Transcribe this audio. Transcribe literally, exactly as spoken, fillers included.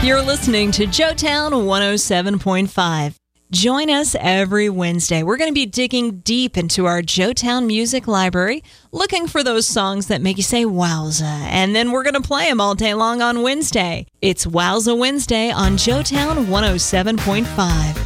You're listening to Joetown one oh seven point five. Join us every Wednesday. We're going to be digging deep into our Joetown Music Library, looking for those songs that make you say wowza, and then we're going to play them all day long on Wednesday. It's Wowza Wednesday on Joetown one oh seven point five.